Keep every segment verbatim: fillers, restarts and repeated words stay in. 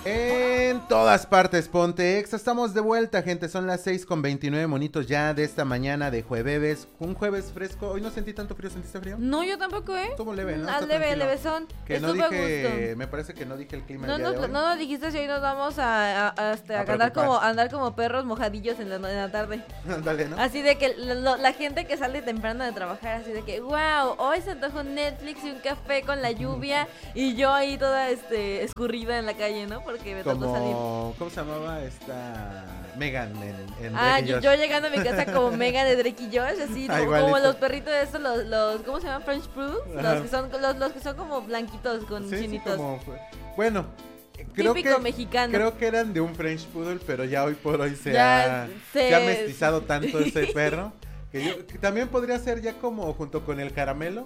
En todas partes, Pontex. Estamos de vuelta, gente. Son las seis con veintinueve monitos ya de esta mañana de jueves. Un jueves fresco. Hoy no sentí tanto frío. ¿Sentiste frío? No, yo tampoco, ¿eh? Estuvo leve, ¿no? Ah, Está leve, tranquilo. levesón. Que no Estuvo a dije, gusto. me parece que no dije el clima No, el día no, de hoy. no nos dijiste si hoy nos vamos a, a, a, este, A a andar, preocupar. como, andar como perros mojadillos en la, en la tarde. Dale, ¿no? Así de que lo- la gente que sale temprano de trabajar, así de que, wow, hoy se antoja un Netflix y un café con la lluvia y yo ahí toda este escurrida en la calle, ¿no? Porque me tocó salir. Como, ¿cómo se llamaba esta Megan en, en Ah, Drake y yo, Josh? yo llegando a mi casa como Megan de Drake y Josh, así Ah, como, igualito. como los perritos de estos, los, los ¿cómo se llaman? French Poodles, Ajá. los que son los, los que son como blanquitos con Sí, sí, chinitos. como fue. Bueno, creo Típico que, mexicano. creo que eran de un French Poodle, pero ya hoy por hoy se, Ya ha, se- se ha mestizado tanto ese perro. Que, yo, que también podría ser ya como junto con el caramelo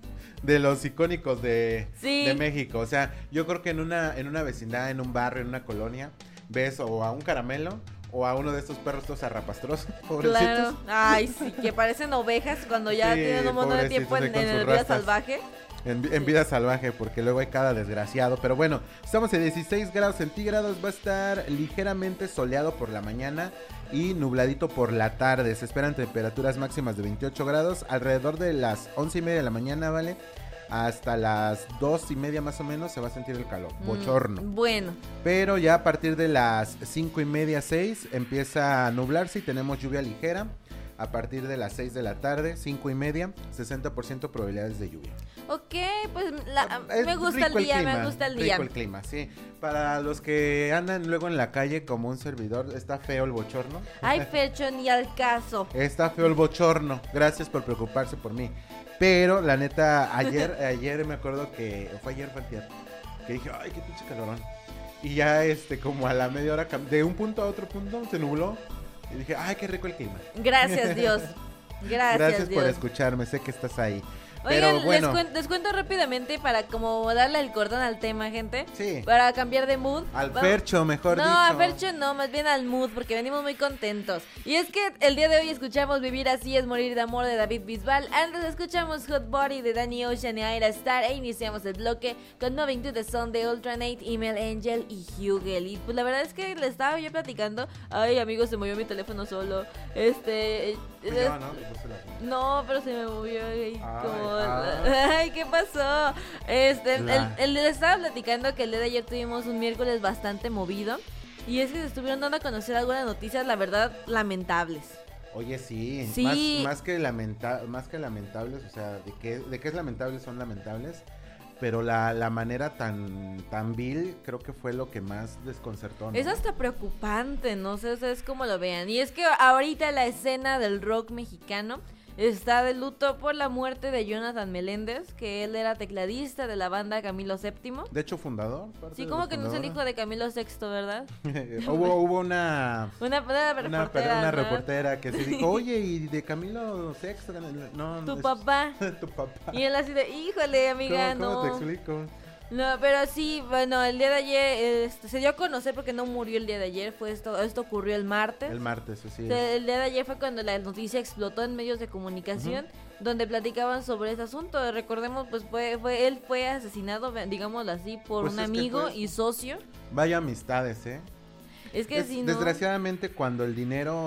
de los icónicos de, Sí. de México. O sea, yo creo que en una, en una vecindad, en un barrio, en una colonia, ves o a un caramelo o a uno de estos perros todos zarrapastrosos, pobrecitos. Claro. Ay, sí, que parecen ovejas cuando ya Sí, tienen un montón de pobrecitos tiempo ahí en, con en sus el vida rastas. salvaje. En, en vida salvaje, porque luego hay cada desgraciado. Pero bueno, estamos en dieciséis grados centígrados. Va a estar ligeramente soleado por la mañana y nubladito por la tarde. Se esperan temperaturas máximas de veintiocho grados. Alrededor de las once y media de la mañana, ¿vale? Hasta las dos y media más o menos se va a sentir el calor. Bochorno. Mm, bueno. Pero ya a partir de las cinco y media, seis, empieza a nublarse y tenemos lluvia ligera. A partir de las seis de la tarde, cinco y media, sesenta por ciento probabilidades de lluvia. Ok, pues la- Es me gusta el rico día, clima, me gusta el rico día. el clima, sí. Para los que andan luego en la calle como un servidor, está feo el bochorno. Ay, Fercho, ni al caso. Está feo el bochorno. Gracias por preocuparse por mí. Pero la neta, ayer, ayer me acuerdo que fue ayer, fue antier, que dije, ay, qué pinche calorón. Y ya este, como a la media hora, cam- de un punto a otro punto, se nubló. Y dije, ay, qué rico el clima. Gracias, Dios. Gracias, Gracias Dios. por escucharme, sé que estás ahí. Oigan, Pero bueno, les, cuen- les cuento rápidamente para como darle el cordón al tema, gente. sí, Para cambiar de mood. al Vamos- Fercho, mejor No, dicho. a Fercho no, más bien al mood, porque venimos muy contentos. Y es que el día de hoy escuchamos Vivir así es morir de amor de David Bisbal. Antes escuchamos Hot Body de Danny Ocean y Aira Star. E iniciamos el bloque con Moving to the Sun de Ultranate, Email Angel y Hugel. Y pues la verdad es que le estaba yo platicando. Ay, amigos, se movió mi teléfono solo. Este. Pues es- ya, ¿no? Le puse la- No, pero se me movió ahí Ay, como... ah. Ay, ¿qué pasó? Este, el, La- el- les estaba platicando que el día de ayer tuvimos un miércoles bastante movido. Y es que se estuvieron dando a conocer algunas noticias, la verdad, lamentables. Oye, sí, Sí. Más, más que lamenta más que lamentables, o sea, de que, de que es lamentable son lamentables, pero la, la manera tan, tan vil creo que fue lo que más desconcertó, ¿no? Es hasta preocupante, no sé ustedes cómo lo vean. Y es que ahorita la escena del rock mexicano está de luto por la muerte de Jonathan Meléndez, que él era tecladista de la banda Camilo séptimo. De hecho, fundador. parte Sí, de como los que no es el hijo de Camilo sexto, ¿verdad? fundadores. hubo, hubo una... Una, una Una, reportera, per- una ¿no? reportera que se dijo, oye, ¿y de Camilo Sexto? No, Tu es- papá. tu papá. Y él así de, híjole, amiga, ¿Cómo, cómo te no. explico? No, pero sí, bueno, el día de ayer este, se dio a conocer porque no murió el día de ayer, fue esto, esto ocurrió el martes. El martes, sí. O sea, el día de ayer fue cuando la noticia explotó en medios de comunicación, donde platicaban sobre ese asunto. Recordemos, pues fue, fue él fue asesinado, digámoslo así, por Pues un es que amigo fue- y socio. Vaya amistades, ¿eh? Es que Des- si no... Desgraciadamente cuando el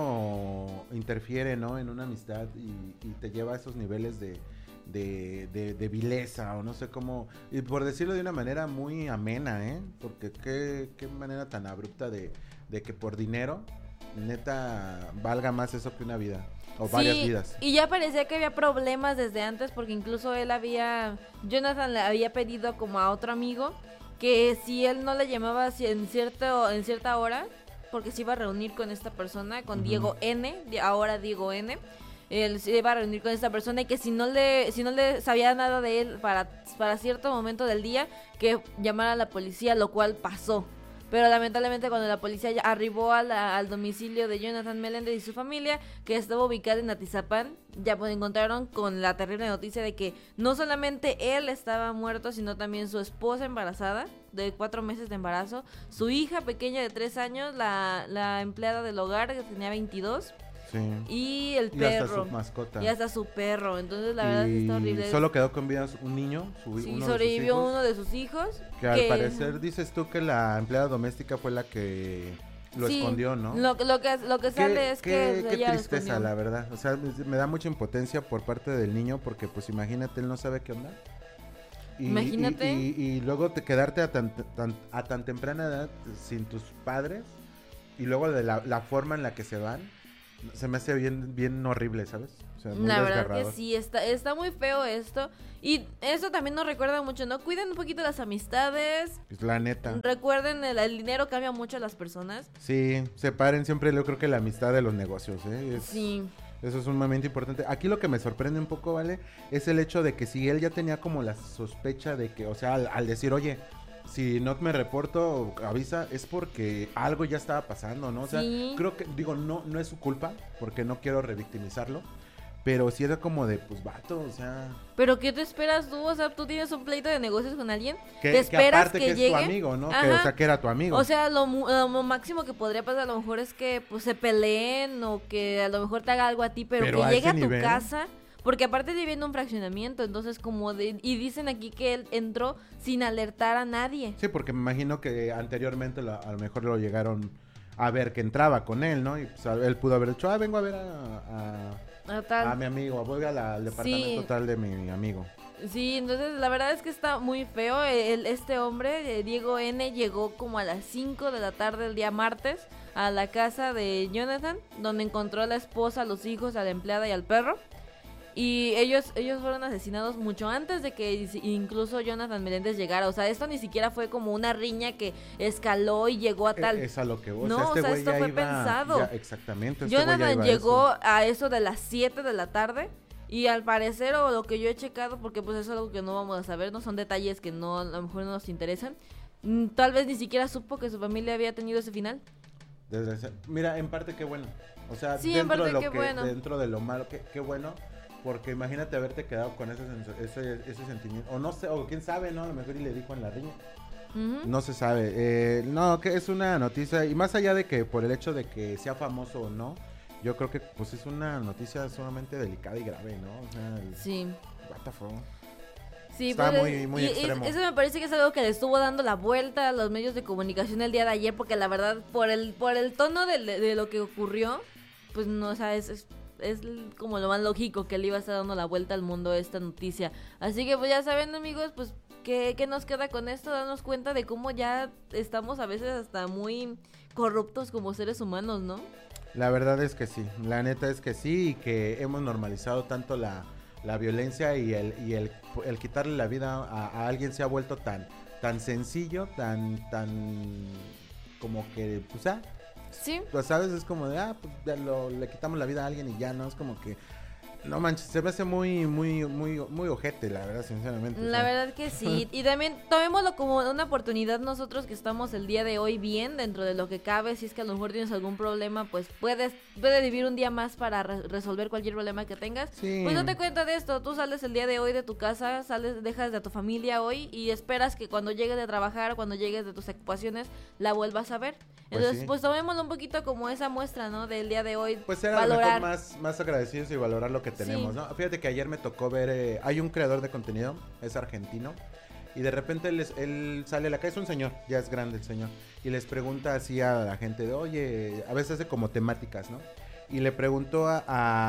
dinero interfiere, ¿no? En una amistad y, y te lleva a esos niveles de, de, de, de vileza o no sé cómo, y por decirlo de una manera muy amena, ¿eh? Porque qué, qué manera tan abrupta de, de que por dinero, neta, valga más eso que una vida o varias Sí, vidas. y ya parecía que había problemas desde antes porque incluso él había, Jonathan le había pedido como a otro amigo que si él no le llamaba si- en cierto en cierta hora, porque se iba a reunir con esta persona, con Ujú. Diego N, di- ahora Diego N, él se iba a reunir con esta persona y que si no le si no le sabía nada de él para para cierto momento del día que llamara a la policía, lo cual pasó. Pero lamentablemente cuando la policía ya arribó a la- al domicilio de Jonathan Meléndez y su familia, que estaba ubicada en Atizapán, ya pues encontraron con la terrible noticia de que no solamente él estaba muerto, sino también su esposa embarazada, de cuatro meses de embarazo, su hija pequeña de tres años, la, la empleada del hogar que tenía veintidós, Sí. Y el Y perro. hasta su mascota. Y hasta su perro. Entonces, la verdad, sí está horrible. Solo quedó con vida un niño, su, Sí, uno sobrevivió de sus hijos, uno de sus hijos. que, al parecer dices tú que la empleada doméstica fue la que lo sí, escondió, ¿no? Lo, lo, que, lo que sale Qué, es qué, que qué ella lo tristeza, escondió. la verdad. O sea, me, me da mucha impotencia por parte del niño porque, pues, imagínate, él no sabe qué onda. Y, Imagínate. Y, y, y luego te quedarte a tan, tan, a tan temprana edad sin tus padres y luego de la, la forma en la que se van, se me hace bien, bien horrible, ¿sabes? O sea, muy La verdad desgarrador. que sí, está, está muy feo esto. Y eso también nos recuerda mucho, ¿no? Cuiden un poquito las amistades. Pues, la neta. Recuerden, el, el dinero cambia mucho a las personas. Sí, separen siempre, yo creo que la amistad de los negocios, ¿eh? Es, Sí. Eso es un momento importante. Aquí lo que me sorprende un poco, ¿vale? Es el hecho de que si él ya tenía como la sospecha de que, o sea, al, al decir, oye, si no me reporto, avisa, es porque algo ya estaba pasando, ¿no? O sea, Sí. creo que, digo, no, no es su culpa, porque no quiero revictimizarlo, pero sí era como de, pues, vato, o sea... Pero ¿qué te esperas tú? O sea, tú tienes un pleito de negocios con alguien. Que, te esperas aparte que, que es llegue. tu amigo, ¿no? Que, Ajá. o sea, que era tu amigo. O sea, lo, mu- lo máximo que podría pasar a lo mejor es que pues se peleen o que a lo mejor te haga algo a ti, pero, Pero que a llegue ese a tu nivel. casa, porque aparte viviendo un fraccionamiento, entonces como de, y dicen aquí que él entró sin alertar a nadie. Sí, porque me imagino que anteriormente lo- a lo mejor lo llegaron a ver que entraba con él, ¿no? Y pues a- él pudo haber dicho, ah, vengo a ver a, a, Ah, tal. a mi amigo, voy a la- al departamento Sí. tal de mi amigo. Sí, entonces la verdad es que está muy feo. El, este hombre, eh, Diego N, llegó como a las cinco de la tarde el día martes a la casa de Jonathan, donde encontró a la esposa, a los hijos, a la empleada y al perro. Y ellos ellos fueron asesinados mucho antes de que is- incluso Jonathan Meléndez llegara. O sea, esto ni siquiera fue como una riña que escaló y llegó a tal. E- Es a lo que voy. No, o sea, este o sea, güey esto ya fue iba- pensado. ya- exactamente. Este güey ya Jonathan iba a llegó eso. a eso de las siete de la tarde y al parecer, o lo que yo he checado, porque pues eso es algo que no vamos a saber, no son detalles que no a lo mejor no nos interesan, mm, tal vez ni siquiera supo que su familia había tenido ese final. Desgracia- Mira, en parte qué bueno. O sea, Sí, en dentro parte de lo qué que, bueno. dentro de lo malo, qué, qué bueno. Porque imagínate haberte quedado con ese, sens- ese, ese sentimiento. O no sé, o quién sabe, ¿no? A lo mejor y le dijo en la riña. Ujú. No se sabe. Eh, no, que es una noticia. Y más allá de que por el hecho de que sea famoso o no, yo creo que pues es una noticia sumamente delicada y grave, ¿no? O sea, el, Sí. what the fuck. Sí, Está pues, muy- es- muy y- y extremo. eso me parece que es algo que le estuvo dando la vuelta a los medios de comunicación el día de ayer, porque la verdad, por el por el tono de, de lo que ocurrió, pues no, o sea, es, es, es como lo más lógico que le iba a estar dando la vuelta al mundo esta noticia. Así que pues ya saben, amigos, pues ¿qué, qué nos queda con esto? Darnos cuenta de cómo ya estamos a veces hasta muy corruptos como seres humanos, ¿no? La verdad es que sí. La neta es que sí. Y que hemos normalizado tanto la, la violencia y el, y el, el quitarle la vida a, a alguien se ha vuelto tan, tan sencillo, tan, tan como que, pues, ah, Sí. pues, ¿sabes? Es como de, ah, pues ya lo, le quitamos la vida a alguien y ya, ¿no? Es como que, no manches, se me hace muy, muy, muy, muy ojete, la verdad, sinceramente. o La sea. verdad que sí. Y también tomémoslo como una oportunidad nosotros que estamos el día de hoy bien dentro de lo que cabe. Si es que a lo mejor tienes algún problema, pues puedes, puedes vivir un día más para re- resolver cualquier problema que tengas. Sí. Pues date cuenta de esto. Tú sales el día de hoy de tu casa, sales, dejas de tu familia hoy y esperas que cuando llegues de trabajar, cuando llegues de tus ocupaciones, la vuelvas a ver. Pues Entonces, sí. pues tomémoslo un poquito como esa muestra, ¿no? Del día de hoy. Pues ser a lo valorar. mejor más, más agradecidos y valorar lo que tenemos, Sí. ¿no? Fíjate que ayer me tocó ver, eh, hay un creador de contenido, es argentino, y de repente él, es- él sale a la calle, es un señor, ya es grande el señor, y les pregunta así a la gente de, oye, a veces hace como temáticas, ¿no? Y le preguntó a,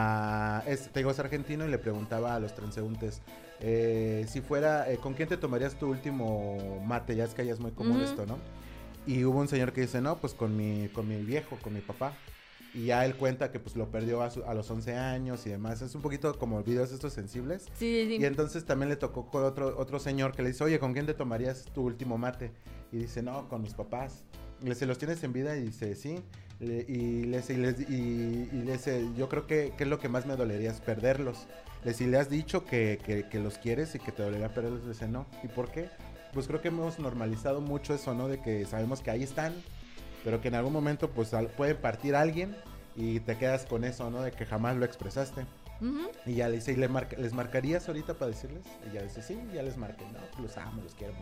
a es, te digo, es argentino, y le preguntaba a los transeúntes, eh, si fuera, eh, ¿con quién te tomarías tu último mate? Ya es que allá es muy común Ujú. esto, ¿no? Y hubo un señor que dice, no, pues con mi, con mi viejo, con mi papá. Y ya él cuenta que pues lo perdió a, su- a los once años y demás. Es un poquito como videos estos sensibles. Sí, sí, Y sí. entonces también le tocó con otro, otro señor que le dice, oye, ¿con quién te tomarías tu último mate? Y dice, no, con mis papás. Y le dice, ¿los tienes en vida? Y dice, sí. Le- y le dice, y, les- y- y le dice, yo creo que, que es lo que más me dolería es perderlos. Le dice, ¿le has dicho que, que, que los quieres y que te dolería perderlos? Le dice, no. ¿Y por qué? Pues creo que hemos normalizado mucho eso, ¿no? De que sabemos que ahí están, pero que en algún momento pues al- puede partir alguien y te quedas con eso, ¿no? De que jamás lo expresaste. Ujú. Y ya le dice, ¿y le marca- les marcarías ahorita para decirles? Y ya dice, sí, ya les marqué. No, pues los amo, los quiero mucho.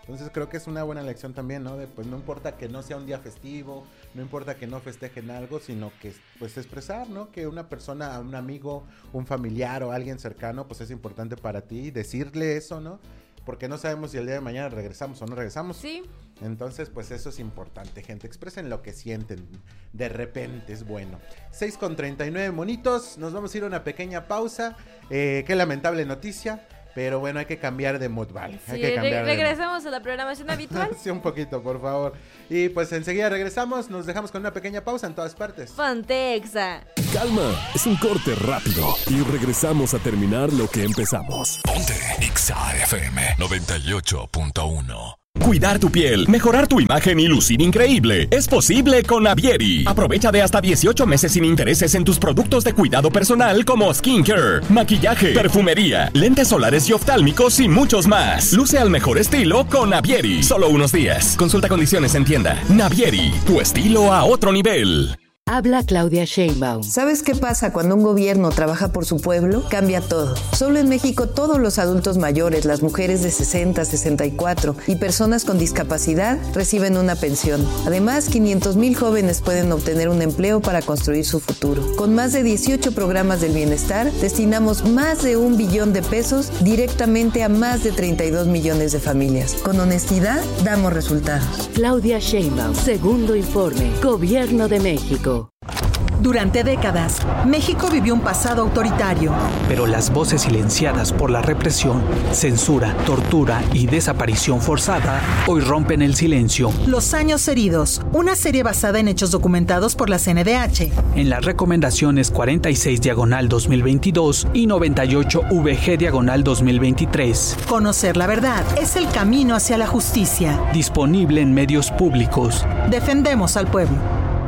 Entonces creo que es una buena lección también, ¿no? De pues no importa que no sea un día festivo, no importa que no festejen algo, sino que pues expresar, ¿no? Que una persona, un amigo, un familiar o alguien cercano, pues es importante para ti, decirle eso, ¿no? Porque no sabemos si el día de mañana regresamos o no regresamos. Sí. Entonces, pues eso es importante, gente. Expresen lo que sienten. De repente es bueno. seis con treinta y nueve monitos. Nos vamos a ir a una pequeña pausa. Eh, qué lamentable noticia. Pero bueno, hay que cambiar de mood, ¿vale? Sí, hay que cambiar re- de regresamos mood. a la programación habitual. Sí, un poquito, por favor. Y pues enseguida regresamos. Nos dejamos con una pequeña pausa en todas partes. Ponte Exa. Calma, es un corte rápido. Y regresamos a terminar lo que empezamos. Ponte Exa F M noventa y ocho punto uno. Cuidar tu piel, mejorar tu imagen y lucir increíble. Es posible con Navieri. Aprovecha de hasta dieciocho meses sin intereses en tus productos de cuidado personal como skincare, maquillaje, perfumería, lentes solares y oftálmicos y muchos más. Luce al mejor estilo con Navieri. Solo unos días. Consulta condiciones en tienda. Navieri, tu estilo a otro nivel. Habla Claudia Sheinbaum. ¿Sabes qué pasa cuando un gobierno trabaja por su pueblo? Cambia todo. Solo en México todos los adultos mayores, las mujeres de sesenta, sesenta y cuatro y personas con discapacidad reciben una pensión. Además, quinientos mil jóvenes pueden obtener un empleo para construir su futuro. Con más de dieciocho programas del bienestar, destinamos más de un billón de pesos directamente a más de treinta y dos millones de familias. Con honestidad, damos resultados. Claudia Sheinbaum, segundo informe, Gobierno de México. Durante décadas, México vivió un pasado autoritario. Pero las voces silenciadas por la represión, censura, tortura y desaparición forzada hoy rompen el silencio. Los años heridos, una serie basada en hechos documentados por la C N D H. En las recomendaciones cuarenta y seis diagonal dos mil veintidós y noventa y ocho V G diagonal dos mil veintitrés. Conocer la verdad es el camino hacia la justicia. Disponible en medios públicos. Defendemos al pueblo.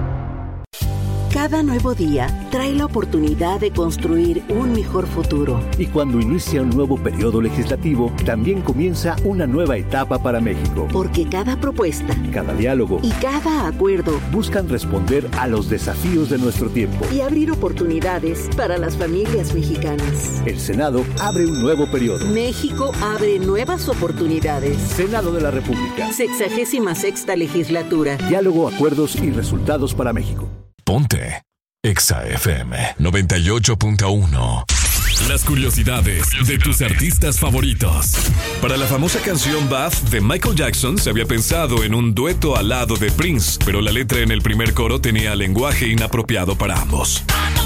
Cada nuevo día trae la oportunidad de construir un mejor futuro. Y cuando inicia un nuevo periodo legislativo, también comienza una nueva etapa para México. Porque cada propuesta, cada diálogo y cada acuerdo buscan responder a los desafíos de nuestro tiempo y abrir oportunidades para las familias mexicanas. El Senado abre un nuevo periodo. México abre nuevas oportunidades. Senado de la República. Sexagésima sexta legislatura. Diálogo, acuerdos y resultados para México. Ponte Exa F M noventa y ocho punto uno. Las curiosidades de tus artistas favoritos. Para la famosa canción Bath de Michael Jackson se había pensado en un dueto al lado de Prince, pero la letra en el primer coro tenía lenguaje inapropiado para ambos.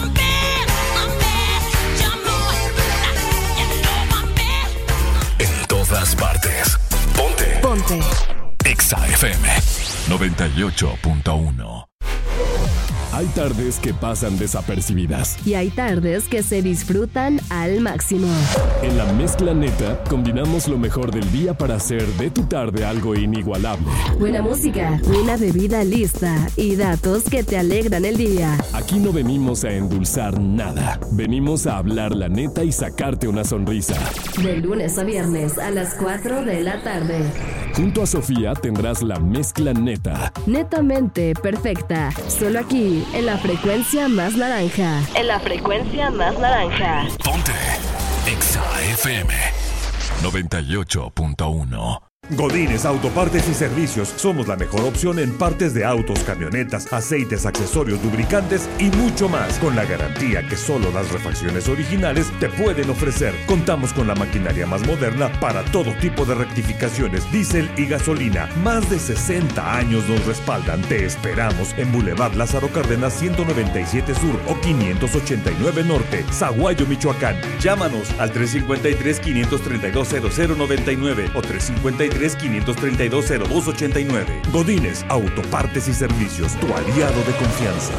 En todas partes. Ponte. Ponte. Exa F M noventa y ocho punto uno. Hay tardes que pasan desapercibidas. Y hay tardes que se disfrutan al máximo. En la mezcla neta, combinamos lo mejor del día para hacer de tu tarde algo inigualable. Buena música, una bebida lista y datos que te alegran el día. Aquí no venimos a endulzar nada. Venimos a hablar la neta y sacarte una sonrisa. De lunes a viernes a las cuatro de la tarde. Junto a Sofía tendrás la mezcla neta. Netamente perfecta. Solo aquí. En la frecuencia más naranja. En la frecuencia más naranja. Ponte Exa F M noventa y ocho punto uno. Godínez Autopartes y Servicios. Somos la mejor opción en partes de autos, camionetas, aceites, accesorios, lubricantes y mucho más, con la garantía que solo las refacciones originales te pueden ofrecer. Contamos con la maquinaria más moderna para todo tipo de rectificaciones, diésel y gasolina. Más de sesenta años nos respaldan. Te esperamos en Boulevard Lázaro Cárdenas ciento noventa y siete Sur o quinientos ochenta y nueve Norte, Zaguayo, Michoacán. Llámanos al tres cinco tres, cinco tres dos, cero cero nueve nueve o tres cinco tres, quinientos treinta y dos, cero dos ochenta y nueve. Godínez Autopartes y Servicios, tu aliado de confianza.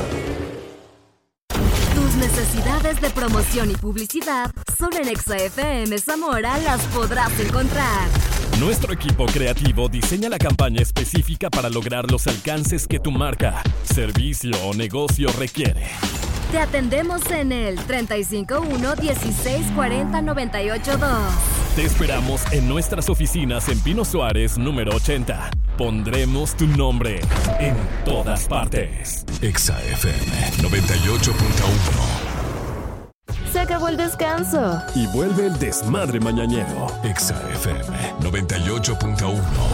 Tus necesidades de promoción y publicidad solo en Exa F M Zamora las podrás encontrar. Nuestro equipo creativo diseña la campaña específica para lograr los alcances que tu marca, servicio o negocio requiere. Te atendemos en el treinta y cinco uno, dieciséis cuarenta, noventa y ocho dos. Te esperamos en nuestras oficinas en Pino Suárez, número ochenta. Pondremos tu nombre en todas partes. Exa F M noventa y ocho punto uno. Se acabó el descanso. Y vuelve el desmadre mañanero. Exa F M noventa y ocho punto uno.